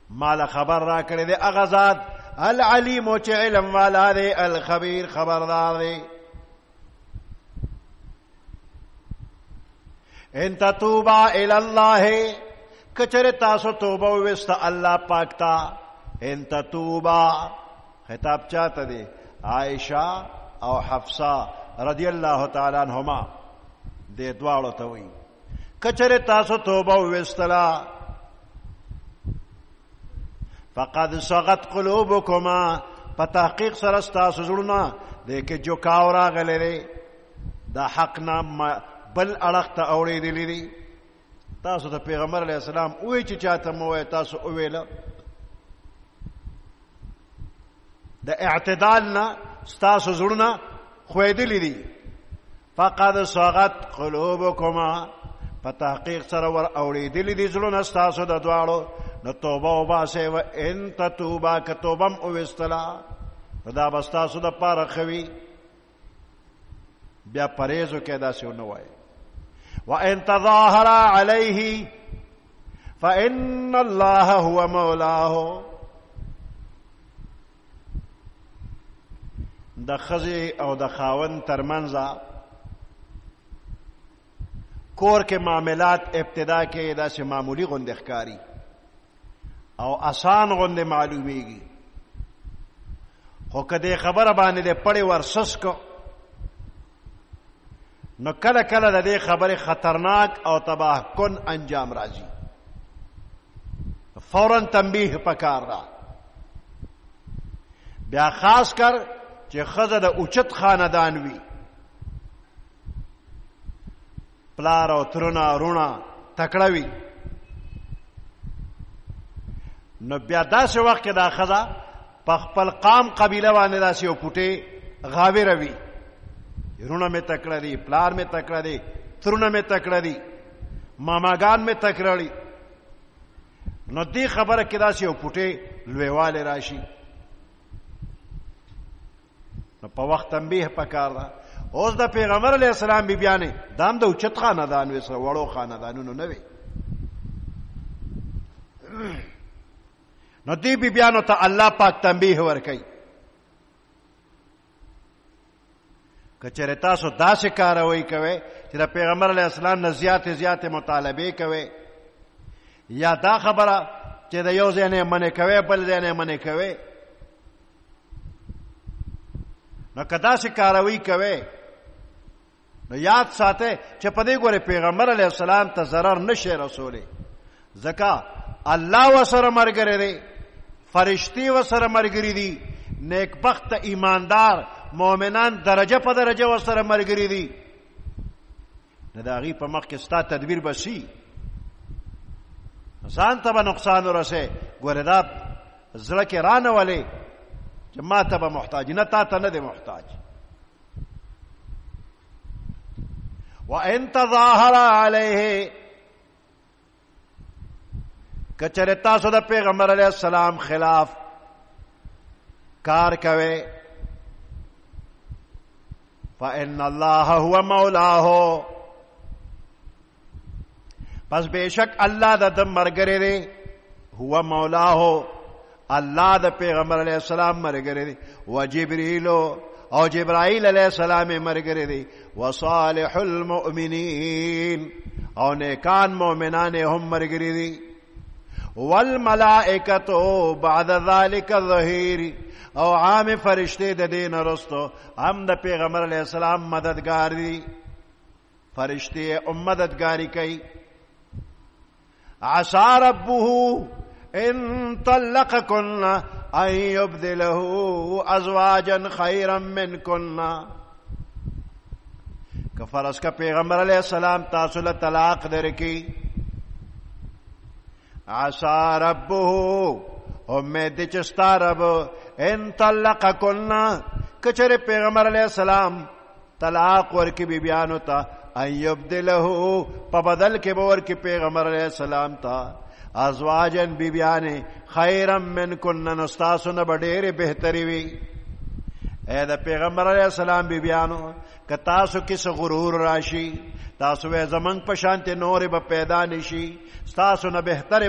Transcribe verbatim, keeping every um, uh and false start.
مال خبر را کړی دی هغه ذات العلیم چې علم والا دی الخبیر خبردار دی. ان تتوبا الی الله کچره تاسو توبه وست الله پاک تا ان تتوبا خطاب چاته دی عائشہ او حفصه رضی الله تعالی عنهما دې دواړو ته وایي کچره تاسو توبه وستلا فقد صغت قلوبكما په تحقیق سره تاسو زړونه دې کې جو کاو راغلی دی دا حق نام بل اړخ ته اورېدلی دی. تاسو د پیغمبر علیه السلام وایي چې چاته مو وایي تاسو وویله د اعتدال نه ستاسو زړونه خویدلی دي. فقد صغت قلوبكما په تحقیق سره ور اورېدلی دي زړونه ستاسو د دواړو نو توبه وباسئ و ان تتوبا که توبه م وویستله نو دا به ستاسو دپاره ښه وي. بیا پرهیز وکړئ داسې ونه وایئ. وان تظاهر عليه فإن الله هو مولاه د ښځې او د خاوند ترمنځ کور کې معاملات ابتدا کې داسې معمولی غوندې ښکاري او آسان غوندې معلومیږي خو که دې خبره باندې دې پړې ورسس کو نو کله کله د دې خبرې خطرناک او تباه کن انجام راځي. فوراً تنبیه پکار را. بیا خاص کر چې ښځه د اوچت خاندان وي پلار او ترونه رونه تکړه وي نو بیا داسې وخت کې دا ښځه په خپل قام قبیله باندې داسې یو پوټې غاوره وي رونه مې تکړه دي پلار مې تکړه دي ترونه مې تکړه دي ماماګان مې تکړه دي نو دې خبره کې داسې یو پوټې لویوالی راشي نو په وخت تنبیه پکار ده. اوس د پیغمبر علیه السلام بیبیانې دا هم د اوچت خاندان وې سره وړو خاندانونو نه وې نو دې بیبیانو ته الله پاک تنبیه ورکوي که چېرې تاسو داسې کاروئ کوئ چې د پیغمبر علیه السلام نه زیاتې زیاتې مطالبې کوئ یا دا خبره چې د یو ځای نه یې منې کوئ بل ځای نه یې منې کوئ نو که داسې کاروي کوئ نو یاد ساتئ چې په دې ګورې پیغمبر علیه السلام ته ضرر نشي رسولی ځکه الله ورسره ملګری دی فرشتې ورسره ملګري دي نیکبخته ایماندار مؤمنان درجه په درجه ورسره ملګري دي نو د هغې په مخ کې ستا تدبیر به شي ځان ته به نقصان ورسې ګورې دا زړه کې رانولې چې ما ته به محتاج نه تا ته نه دی محتاج. وان تظاهر علیه که چېرې تاسو د پیغمبر علیه السلام خلاف کار کوئ فإن الله هو مولاه پس بیشک الله د ده ملګری دی هو مولاه الله د پیغمبر علیه السلام ملګری دی و جبریل او جبرائیل علیه السلام ملګری دی و صالح المؤمنین او نیکان مؤمنان هم ملګری دی والملائکة بعد ذلك ظهیر او عام فرشتے د دین رستو هم د پیغمبر علیہ السلام مددگار دی فرشتے ام مددگاری کئی. عسى ربه ان طلقكن ان يبدله ازواجا خيرا منكن که فرض کا پیغمبر علیہ السلام تاسو له طلاق درکی عسى ربه امید چستا رب ان طلقکن کچر پیغمبر علیہ السلام طلاق ورکی بی بیانو تا ان یبدلہو پا بدل کے بور کی پیغمبر علیہ السلام تا ازواجن بی بیانے خیرم من کنن استاسو بڑیر بہتری وی. اے دا پیغمبر علیہ السلام بی بیانو کہ تاسو کس غرور راشی تاسو زمنگ پشانت نور با پیدا نشی ستاسو نہ بہتر